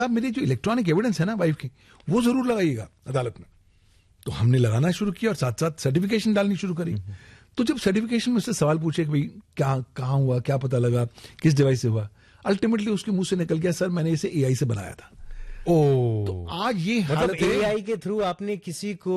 आप मेरी जो इलेक्ट्रॉनिक एविडेंस है ना वाइफ की, वो जरूर लगाइएगा अदालत में। तो हमने लगाना शुरू किया और साथ साथ सर्टिफिकेशन डालनी शुरू करी। तो जब सर्टिफिकेशन में से सवाल पूछे कि भाई क्या कहाँ हुआ, क्या पता लगा, किस डिवाइस से हुआ, अल्टीमेटली उसके मुंह से निकल गया सर मैंने इसे एआई से बनाया था। तो आज ये मतलब एआई के थ्रू आपने किसी को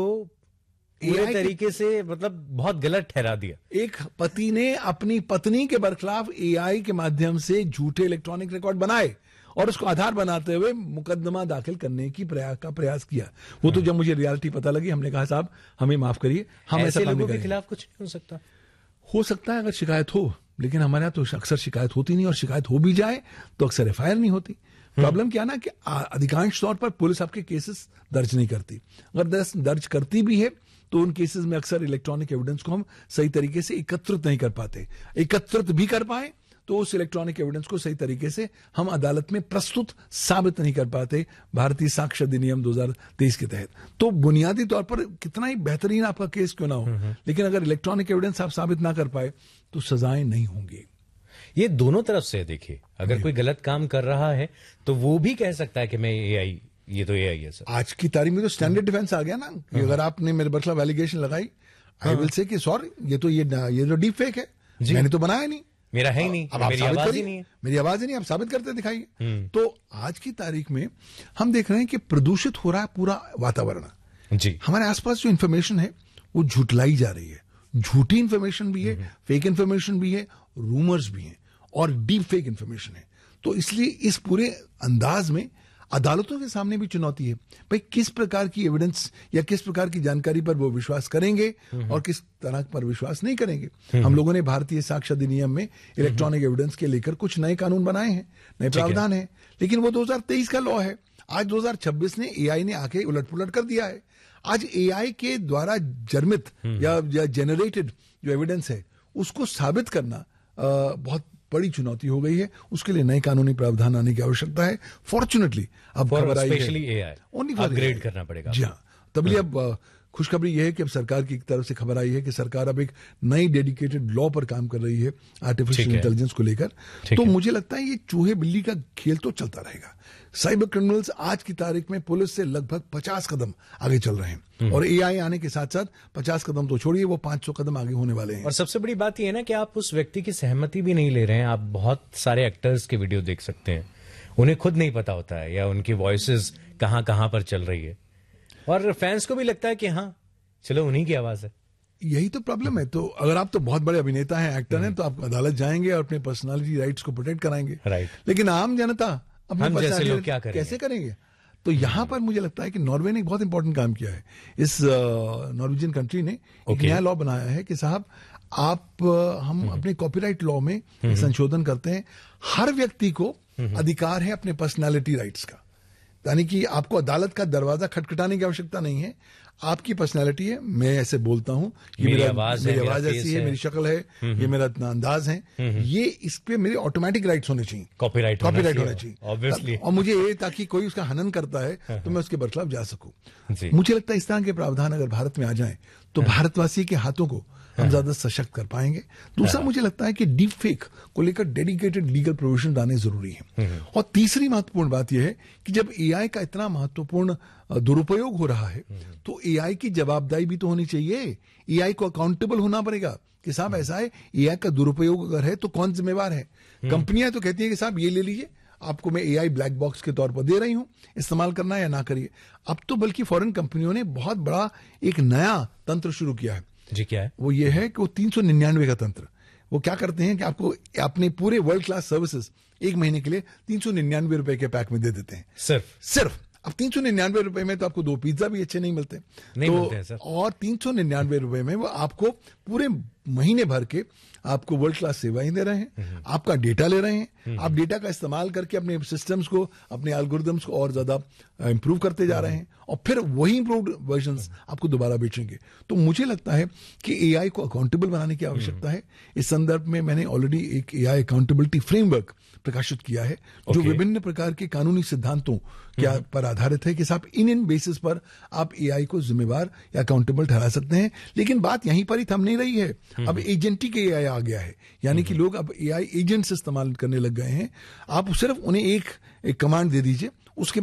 पूरे तरीके से मतलब बहुत गलत ठहरा दिया। एक पति ने अपनी पत्नी के बरखिलाफ एआई के माध्यम से झूठे इलेक्ट्रॉनिक रिकॉर्ड बनाए और उसको आधार बनाते हुए मुकदमा दाखिल करने की प्रयास किया। वो तो जब मुझे रियलिटी पता लगी हमने कहा साहब हमें माफ करिए, हम ऐसा लोगों के खिलाफ कुछ नहीं हो सकता है अगर शिकायत हो, लेकिन हमारे यहाँ तो अक्सर शिकायत होती नहीं और शिकायत हो भी जाए तो अक्सर एफआईआर नहीं होती। प्रॉब्लम क्या ना कि अधिकांश तौर पर पुलिस आपके केसेस दर्ज नहीं करती, अगर दर्ज करती भी है तो उन केसेस में अक्सर इलेक्ट्रॉनिक एविडेंस को हम सही तरीके से एकत्रित नहीं कर पाते। एकत्रित भी कर पाए तो उस इलेक्ट्रॉनिक एविडेंस को सही तरीके से हम अदालत में प्रस्तुत साबित नहीं कर पाते भारतीय साक्ष्य अधिनियम 2023 के तहत। तो बुनियादी तौर पर कितना ही बेहतरीन आपका केस क्यों ना हो, लेकिन अगर इलेक्ट्रॉनिक एविडेंस आप साबित ना कर पाए तो सजाएं नहीं होंगी। ये दोनों तरफ से देखिए, अगर कोई गलत काम कर रहा है तो वो भी कह सकता है कि मैं एआई, ये तो एआई है सर। आज की तारीख में तो स्टैंडर्ड डिफेंस आ गया ना कि अगर आपने मेरे बरखिलाफ एलिगेशन लगाई, आई विल से कि सॉरी ये तो डीप फेक है, मैंने तो बनाया नहीं, मेरा है ही नहीं, मेरी आवाज ही नहीं है, मेरी आवाज ही नहीं, आप साबित करते दिखाइए। तो आज की तारीख में हम देख रहे हैं कि प्रदूषित हो रहा है पूरा वातावरण जी। हमारे आसपास जो इन्फॉर्मेशन है वो झुटलाई जा रही है, झूठी इन्फॉर्मेशन भी है, फेक इन्फॉर्मेशन भी है, रूमर्स भी हैं और डीप फेक इन्फॉर्मेशन है। तो इसलिए इस पूरे अंदाज में अदालतों के सामने भी चुनौती है, भाई किस प्रकार की एविडेंस या किस प्रकार की जानकारी पर वो विश्वास करेंगे और किस तरह पर विश्वास नहीं करेंगे। हम लोगों ने भारतीय साक्ष्य अधिनियम में इलेक्ट्रॉनिक एविडेंस के लेकर कुछ नए कानून बनाए हैं, नए प्रावधान है, लेकिन वो 2023 का लॉ है। आज 2026 ने एआई ने आके उलट-पुलट कर दिया है। आज एआई के द्वारा जर्मित या जेनरेटेड जो एविडेंस है उसको साबित करना बहुत बड़ी चुनौती हो गई है। उसके लिए नए कानूनी प्रावधान आने की आवश्यकता है। फॉर्चुनेटली अब खबर आई है अपग्रेड करना पड़ेगा। जी हाँ, तभी अब खुशखबरी यह है कि अब सरकार की तरफ से खबर आई है कि सरकार अब एक नई डेडिकेटेड लॉ पर काम कर रही है आर्टिफिशियल इंटेलिजेंस को लेकर। तो मुझे लगता है ये चूहे बिल्ली का खेल तो चलता रहेगा। साइबर क्रिमिनल्स आज की तारीख में पुलिस से लगभग 50 कदम आगे चल रहे हैं और एआई आने के साथ साथ 50 कदम तो छोड़िए, वो 500 कदम आगे होने वाले हैं। और सबसे बड़ी बात यह है ना कि आप उस व्यक्ति की सहमति भी नहीं ले रहे हैं। आप बहुत सारे एक्टर्स के वीडियो देख सकते हैं, उन्हें खुद नहीं पता होता है या उनकी वॉइसेस कहां पर चल रही है और फैंस को भी लगता है कि हाँ चलो उन्हीं की आवाज है। यही तो प्रॉब्लम है। तो अगर आप तो बहुत बड़े अभिनेता हैं, एक्टर हैं, तो आप अदालत जाएंगे और अपने पर्सनालिटी राइट्स को प्रोटेक्ट कराएंगे, लेकिन आम जनता हम जैसे लोग क्या करेंगे, कैसे करेंगे? तो यहां पर मुझे लगता है कि नॉर्वे ने एक बहुत इंपॉर्टेंट काम किया है। इस नॉर्वेजियन कंट्री ने एक नया लॉ बनाया है कि साहब हम अपने कॉपीराइट लॉ में संशोधन करते हैं। हर व्यक्ति को अधिकार है अपने पर्सनालिटी राइट्स का, यानी कि आपको अदालत का दरवाजा खटखटाने की आवश्यकता नहीं है। आपकी पर्सनालिटी है, मैं ऐसे बोलता हूं, ये मेरी आवाज ऐसी है, मेरी शक्ल है, ये मेरा इतना अंदाज है, ये इस पे मेरे ऑटोमेटिक राइट्स होने चाहिए, कॉपीराइट होना चाहिए। और मुझे ये ताकि कोई उसका हनन करता है तो मैं उसके बरखिलाफ जा सकूं। मुझे लगता है इस तरह के प्रावधान अगर भारत में आ जाए तो भारतवासी के हाथों को हम ज्यादा सशक्त कर पाएंगे। दूसरा मुझे लगता है कि डीप फेक को लेकर डेडिकेटेड लीगल प्रोविजन लाने जरूरी है। और तीसरी महत्वपूर्ण बात यह है कि जब एआई का इतना महत्वपूर्ण दुरुपयोग हो रहा है तो एआई की जवाबदारी भी तो होनी चाहिए। एआई को अकाउंटेबल होना पड़ेगा कि साहब ऐसा है, एआई का दुरुपयोग अगर है तो कौन जिम्मेवार है। कंपनियां तो कहती है कि साहब ये ले लीजिए, आपको मैं एआई ब्लैक बॉक्स के तौर पर दे रही हूं, इस्तेमाल करना है या ना करिए। अब तो बल्कि फॉरेन कंपनियों ने बहुत बड़ा एक नया तंत्र शुरू किया है। जी क्या है? वो ये है कि वो 399 का तंत्र। वो क्या करते हैं कि आपको अपने पूरे वर्ल्ड क्लास सर्विसेज एक महीने के लिए 399 रुपए के पैक में दे देते हैं। सिर्फ अब 399 रुपए में तो आपको 2 पिज्जा भी अच्छे नहीं मिलते, मिलते हैं सर। और 399 रुपए में वो आपको पूरे महीने भर के आपको वर्ल्ड क्लास सेवाएं दे रहे हैं, आपका डेटा ले रहे हैं, आप डेटा का इस्तेमाल करके अपने सिस्टम्स को, अपने एल्गोरिदम्स को और ज्यादा इंप्रूव करते जा रहे हैं और फिर वही इंप्रूव्ड वर्जन्स आपको दोबारा बेचेंगे। तो मुझे लगता है कि एआई को अकाउंटेबल बनाने की आवश्यकता है। इस संदर्भ में मैंने ऑलरेडी एक एआई अकाउंटेबिलिटी फ्रेमवर्क प्रकाशित किया है जो विभिन्न प्रकार के कानूनी सिद्धांतों के पर आधारित है कि साहब इन बेसिस पर आप एआई को जिम्मेवार या अकाउंटेबल ठहरा सकते हैं। लेकिन बात यहीं पर ही थम नहीं रही है, अब एजेंटिक एआई आ गया है, यानी कि लोग अब एआई एजेंट्स इस्तेमाल करने लग गए हैं। आप सिर्फ उन्हें एक कमांड दे दीजिए, उसके